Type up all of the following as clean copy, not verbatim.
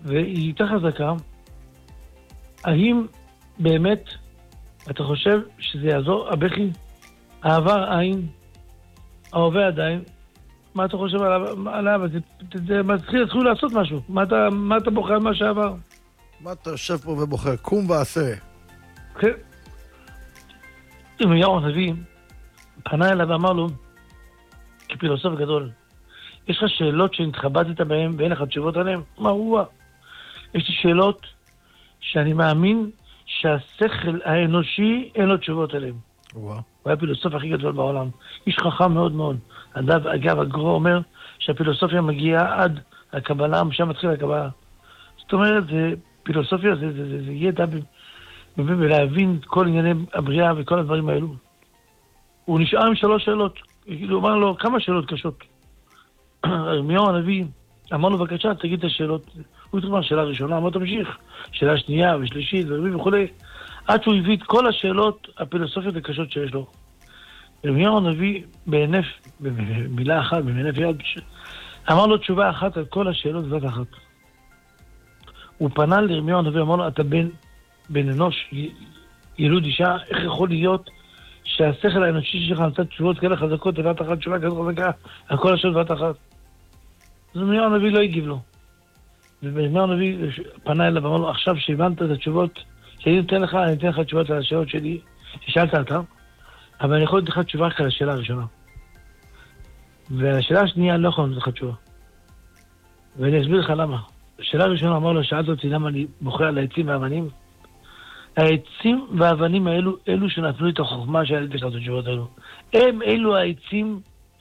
והיא יותר חזקה, האם באמת אתה חושב שזה יעזור הבכי? העבר עין, ההווה עדיין, מה אתה חושב עליו? תתחיל לעשות משהו. מה אתה בוחר על מה שעבר? מה אתה יושב פה ובוחר? קום ועשה. כן. ירמיהו הנביא פנה אליו ואמר לו, כפילוסוף גדול, יש לך שאלות שנתחבטת בהן ואין לך תשובות עליהן? מה הוא? יש לי שאלות שאני מאמין שהשכל האנושי אין לו תשובות עליהן. הוא היה הפילוסוף הכי גדול בעולם. איש חכם מאוד מאוד. אגב, הגרו אומר שהפילוסופיה מגיעה עד הקבלה, משם מתחיל הקבלה. זאת אומרת, פילוסופיה זה ידע ולהבין כל ענייני הבריאה וכל הדברים האלו. הוא נשאר עם 3 שאלות. הוא אמר לו כמה שאלות קשות. ירמיהו הנביא אמר לו בבקשה, תגיד את השאלות. הוא התחיל שאלה ראשונה, אמר תמשיך. שאלה שנייה ושלישית וכו'. עד שהוא הביא את כל השאלות הפילוסופיות הקשות שיש לו. ירמיהו הנביא בהינף, במילה אחת, בהינף יד, אמר לו תשובה אחת על כל השאלות בבת אחת. הוא פנה לירמיהו הנביא, אמר לו, אתה בן אנוש, ילוד אישה, איך יכול להיות שהשכל האנושי שלך נתן תשובות כאלה חזקות בבת אחת, תשובה כזאת חזקה על כל השאלות בבת אחת? אז ירמיהו הנביא לא הגיב לו. וירמיהו הנביא פנה אליו ואמר לו, עכשיו שהבנת את התשובות, שאני נותן לך, אני אתן לך תשובות על השאלות שלי, ששאלת אותה, אבל אני יכול לתת לך תשובה רק על השאלה הראשונה. ועל השאלה השנייה אני לא יכול לתת לך תשובה. ואני אסביר לך למה. השאלה הראשונה אמר לו, שאלת אותי למה אני בוחר על העצים והאבנים. העצים והאבנים האלו, אלו שנתנו את החוכמה שאלתי לך את התשובות האלו. הם אלו העצים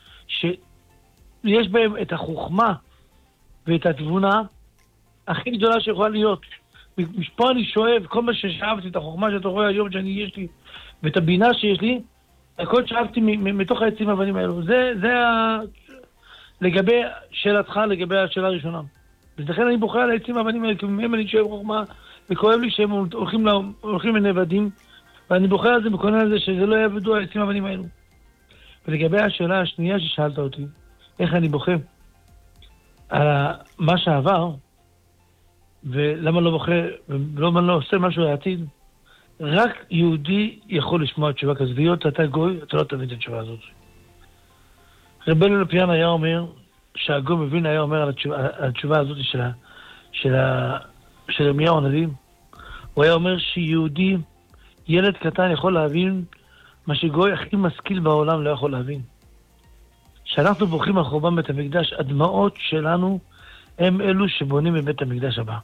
שיש בהם את החוכמה ואת התבונה הכי גדולה שיכולה להיות. פה אני שואב, כל מה ששאבתי, את החוכמה שאתה רואה היום יש לי, ואת הבינה שיש לי, הכל שאבתי מתוך העצים והאבנים האלו. זה לגבי שאלתך, לגבי השאלה הראשונה. ולכן אני בוחר על העצים והאבנים האלה, כי מהם אני שואב חוכמה, וכואב לי שהם הולכים לנבדים, ואני בוחר על זה וכונן על זה שזה לא יעבדו העצים והאבנים האלו. ולגבי השאלה השנייה ששאלת אותי, איך אני על מה שעבר, ולמה לא בוחר, ולמה לא עושה משהו לעתיד, רק יהודי יכול לשמוע תשובה כזאת, והיות אתה גוי, אתה לא תבין את התשובה הזאת. רבנו לפיאן היה אומר, שהגוי מבין היה אומר על התשובה הזאת של ירמיהו הנביא, הוא היה אומר שיהודי, ילד קטן יכול להבין מה שגוי הכי משכיל בעולם לא יכול להבין. שאנחנו בוכים על חורבן בית המקדש, הדמעות שלנו הם אלו שבונים בבית המקדש הבא.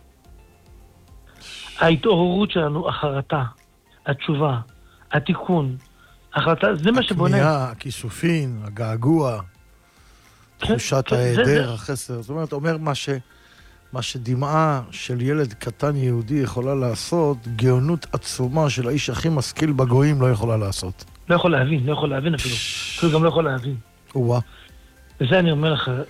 ההתעוררות שלנו, החרטה, התשובה, התיקון, החלטה, זה מה שבונה. הכניעה, הכיסופין, הגעגוע, תחושת ההיעדר, החסר. זאת אומרת, אומר מה שדמעה של ילד קטן יהודי יכולה לעשות, גאונות עצומה של האיש הכי משכיל בגויים לא יכולה לעשות. לא יכול להבין אפילו. אפילו גם לא יכול להבין. וזה אני אומר לך,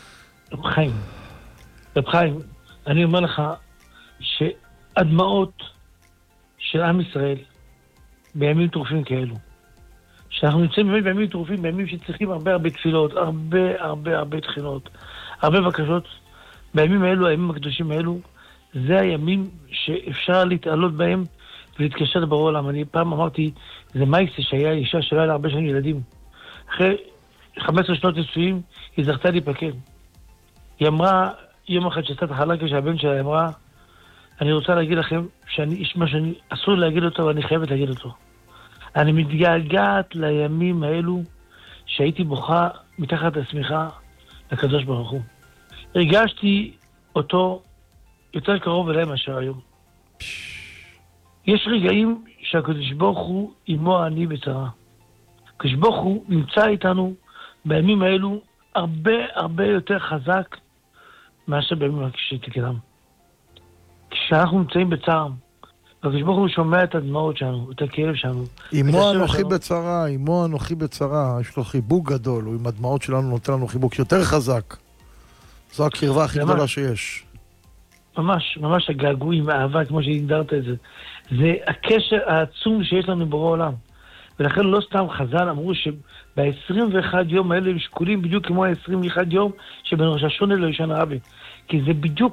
רב חיים, אני אומר לך שהדמעות של עם ישראל בימים טרופים כאלו, שאנחנו נמצאים באמת בימים טרופים, בימים שצריכים הרבה תפילות, הרבה תחינות, הרבה בקשות, בימים האלו, הימים הקדושים האלו, זה הימים שאפשר להתעלות בהם ולהתקשר לבורא עולם. אני פעם אמרתי, זה מייסה שהיה אישה שלה להרבה שנים ילדים. אחרי 15 שנות נישואים, היא זכתה להיפקד. היא אמרה, יום אחד שעשתה את החלקה שהבן שלה אמרה, אני רוצה להגיד לכם מה שאני אסור להגיד אותו, ואני חייבת להגיד אותו. אני מתגעגעת לימים האלו שהייתי בוכה מתחת לשמיכה לקדוש ברוך הוא. הרגשתי אותו יותר קרוב אליי מאשר היום. יש רגעים שהקדוש ברוך הוא עמו אני בצרה. הקדוש ברוך הוא נמצא איתנו בימים האלו הרבה יותר חזק מאשר בימים שתקדם. כשאנחנו נמצאים בצער, הקדוש ברוך הוא שומע את הדמעות שלנו, את הכאב שלנו. עמו אנוכי בצרה, יש לו חיבוק גדול, הוא עם הדמעות שלנו נותן לנו חיבוק יותר חזק. זו הקרבה הכי גדולה שיש. ממש הגעגועים, האהבה, כמו שהגדרת את זה. זה הקשר העצום שיש לנו בורא עולם. ולכן לא סתם חז"ל אמרו שב-21 יום האלה הם שקולים בדיוק כמו ה-21 יום שבין ראש השונה לראשון הרבי. כי זה בדיוק